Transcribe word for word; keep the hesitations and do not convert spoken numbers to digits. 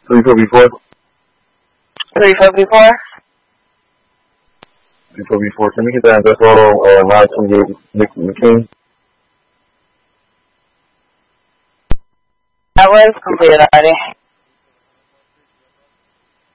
Three four before. Three four before. Three four before. Can we get that address auto uh nine twenty-eight Nick McKean? That was completed already.